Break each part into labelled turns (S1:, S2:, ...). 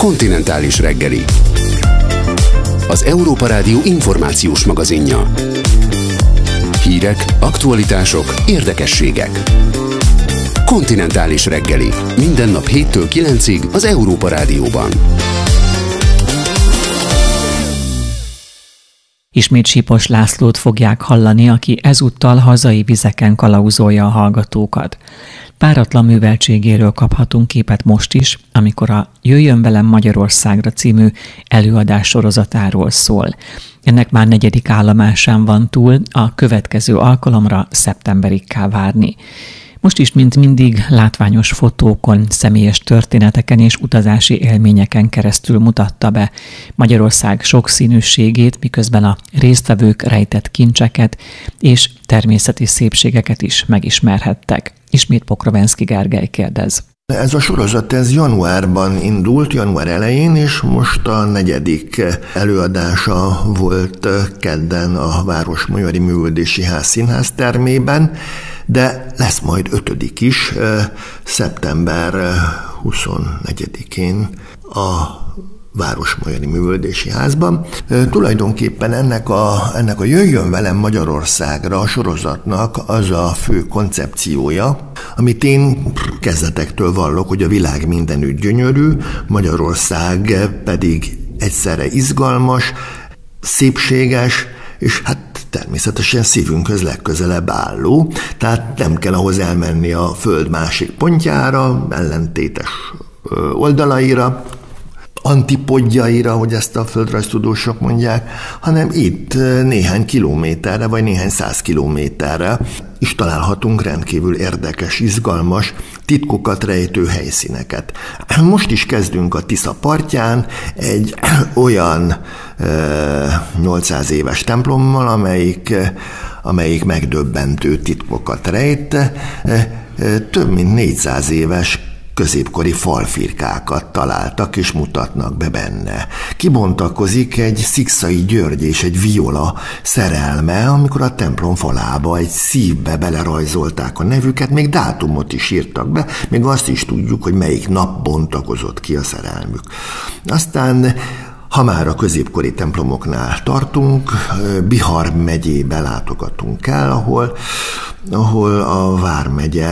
S1: Kontinentális reggeli. Az Európa Rádió információs magazinja. Hírek, aktualitások, érdekességek. Kontinentális reggeli. Minden nap 7-től 9-ig az Európa Rádióban.
S2: Ismét Sipos Lászlót fogják hallani, aki ezúttal hazai vizeken kalauzolja a hallgatókat. Páratlan műveltségéről kaphatunk képet most is, amikor a Jöjjön velem Magyarországra című előadás sorozatáról szól. Ennek már 4. állomásán van túl, a következő alkalomra szeptemberig kell várni. Most is, mint mindig, látványos fotókon, személyes történeteken és utazási élményeken keresztül mutatta be Magyarország sokszínűségét, miközben a résztvevők rejtett kincseket és természeti szépségeket is megismerhettek. Ismét Pokrovenszky Gergely kérdez.
S3: Ez a sorozat januárban indult, január elején, és most a 4. előadása volt kedden a Városmajori Művelődési Ház színház termében, de lesz majd 5. is, szeptember 24-én a Városmajori Művelődési Házban. Tulajdonképpen ennek a Jöjjön velem Magyarországra a sorozatnak az a fő koncepciója, amit én kezdetektől vallok, hogy a világ mindenütt gyönyörű, Magyarország pedig egyszerre izgalmas, szépséges, és hát természetesen szívünkhöz legközelebb álló, tehát nem kell ahhoz elmenni a föld másik pontjára, ellentétes oldalaira, antipodjaira, hogy ezt a földrajztudósok mondják, hanem itt néhány kilométerre, vagy néhány 100 kilométerre is találhatunk rendkívül érdekes, izgalmas, titkokat rejtő helyszíneket. Most is kezdünk a Tisza partján egy olyan 800 éves templommal, amelyik megdöbbentő titkokat rejt, több mint 400 éves középkori falfirkákat találtak és mutatnak be benne. Kibontakozik egy Szikszai György és egy Viola szerelme, amikor a templom falába egy szívbe belerajzolták a nevüket, még dátumot is írtak be, még azt is tudjuk, hogy melyik nap bontakozott ki a szerelmük. Aztán ha már a középkori templomoknál tartunk, Bihar megyébe látogatunk el, ahol a Vármegye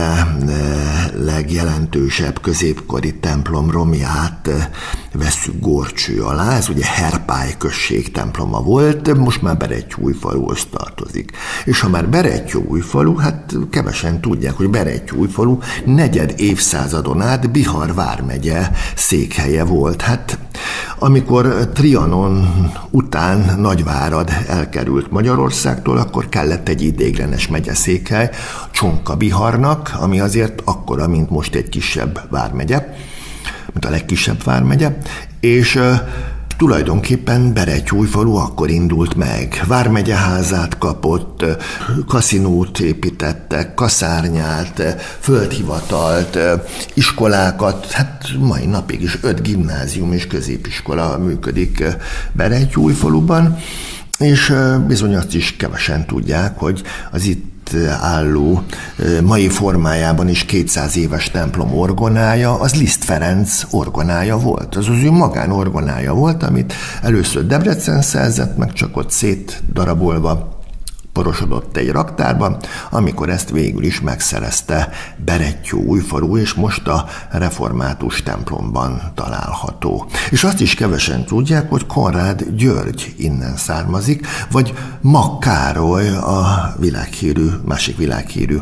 S3: legjelentősebb középkori templom romját vesszük górcső alá. Ez ugye Herpály község temploma volt, most már Berettyóújfaluhoz tartozik. És ha már Berettyóújfalu, hát kevesen tudják, hogy Berettyóújfalu 4. évszázadon át Bihar vármegye székhelye volt. Hát amikor Trianon után Nagyvárad elkerült Magyarországtól, akkor kellett egy ideiglenes megyeszékhely Csonka-Biharnak, ami azért akkora, mint most egy kisebb vármegye, mint a legkisebb vármegye, és tulajdonképpen Berettyóújfalu akkor indult meg. Vármegyeházát kapott, kaszinót építettek, kaszárnyát, földhivatalt, iskolákat, hát mai napig is 5 gimnázium és középiskola működik Berettyóújfaluban, és bizony azt is kevesen tudják, hogy az itt álló, mai formájában is 200 éves templom orgonája, az Liszt Ferenc orgonája volt. Az ő magánorgonája volt, amit először Debrecen szerzett, meg csak ott szétdarabolva porosodott egy raktárban, amikor ezt végül is megszerezte Berettyóújfalu, és most a református templomban található. És azt is kevesen tudják, hogy Konrád György innen származik, vagy Mag Károly, a másik világhírű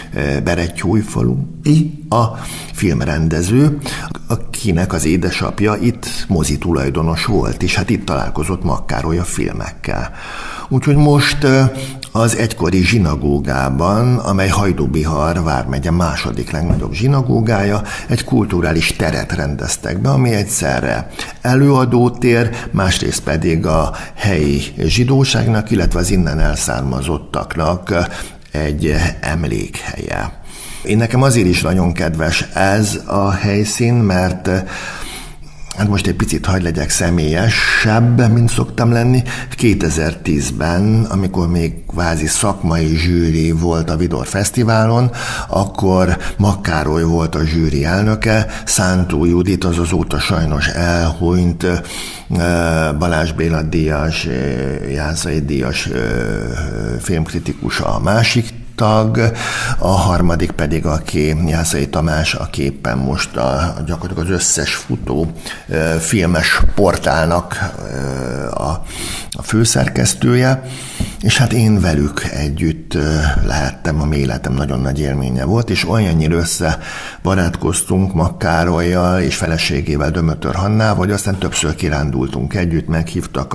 S3: Berettyóújfalui, a filmrendező, akinek az édesapja itt mozi tulajdonos volt, és hát itt találkozott Mag Károly a filmekkel. Úgyhogy most az egykori zsinagógában, amely Hajdú-Bihar vármegye második legnagyobb zsinagógája, egy kulturális teret rendeztek be, ami egyszerre előadótér, másrészt pedig a helyi zsidóságnak, illetve az innen elszármazottaknak egy emlékhelye. Én nekem azért is nagyon kedves ez a helyszín, mert Hát most egy picit hadd legyek személyesebb, mint szoktam lenni. 2010-ben, amikor még kvázi szakmai zsűri volt a Vidor Fesztiválon, akkor Makkároly volt a zsűri elnöke, Szántó Judit, az azóta sajnos elhunyt Balázs Béla díjas, Jászai díjas filmkritikus a másik tag, a harmadik pedig, aki Jászai Tamás, aki éppen most gyakorlatilag az összes futó filmes portálnak a főszerkesztője, és hát én velük együtt lehettem, a életem nagyon nagy élménye volt, és olyannyira összebarátkoztunk Makkárolyjal és feleségével, Dömötör Hannával, hogy aztán többször kirándultunk együtt, meghívtak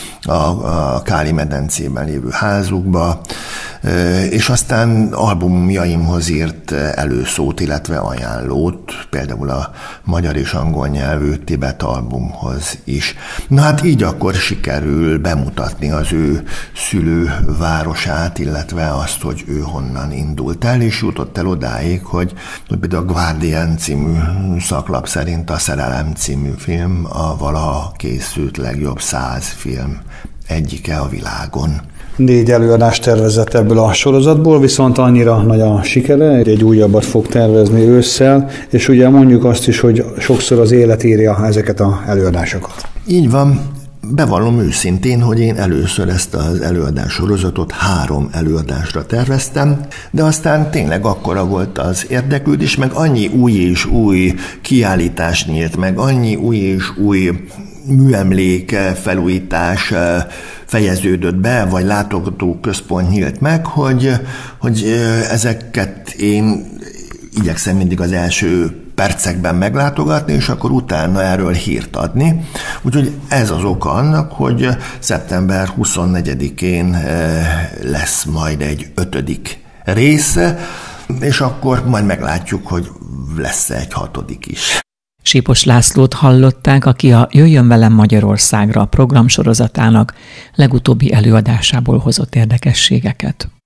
S3: a Káli medencében lévő házukba, és aztán albumjaimhoz írt előszót, illetve ajánlót, például a magyar és angol nyelvű Tibet albumhoz is. Na hát így akkor sikerül bemutatni az ő szülővárosát, illetve azt, hogy ő honnan indult el, és jutott el odáig, hogy például a Guardian című szaklap szerint a Szerelem című film a valaha készült legjobb 100 film egyike a világon.
S4: 4 előadást tervezett ebből a sorozatból, viszont annyira nagy a sikere, egy újabbat fog tervezni ősszel, és ugye mondjuk azt is, hogy sokszor az élet írja ezeket az előadásokat.
S3: Így van. Bevallom őszintén, hogy én először ezt az előadás sorozatot 3 előadásra terveztem, de aztán tényleg akkora volt az érdeklődés, meg annyi új és új kiállítás nyílt, meg annyi új és új műemlék felújítás fejeződött be, vagy látogatóközpont nyílt meg, hogy ezeket én igyekszem mindig az első percekben meglátogatni, és akkor utána erről hírt adni. Úgyhogy ez az oka annak, hogy szeptember 24-én lesz majd egy 5. része, és akkor majd meglátjuk, hogy lesz-e egy 6. is.
S2: Sipos Lászlót hallották, aki a Jöjjön velem Magyarországra programsorozatának legutóbbi előadásából hozott érdekességeket.